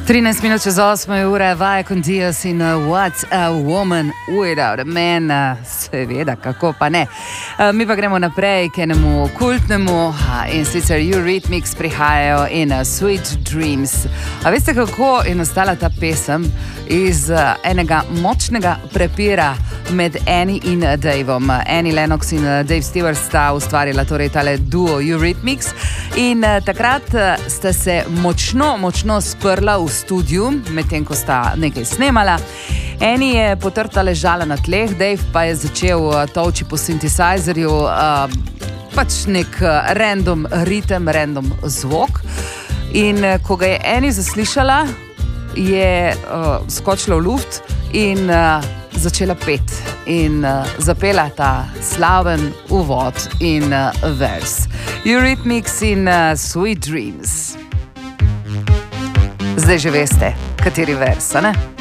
13 minut čez 8 ure, vaje con Dios in What's a Woman Without a Man, seveda, kako pa ne. Mi pa gremo naprej k enemu kultnemu in sicer Eurythmics prihajajo in Sweet Dreams. A veste, kako je nastala ta pesem? Iz enega močnega prepira med Annie in Daveom. Annie Lennox in Dave Stewart sta ustvarila torej tale duo Eurythmics in takrat sta se močno sprla v studiu, medtem ko sta nekaj snemala. Annie je potrta ležala na tleh, Dave pa je začel tolči po synthesizerju pač nek random ritem, random zvok. In ko ga je Annie zaslišala, je skočila v luft in začela pet in zapela ta slaven uvod in vers. Eurythmics in Sweet Dreams. Zdaj že veste, kateri vers, ne?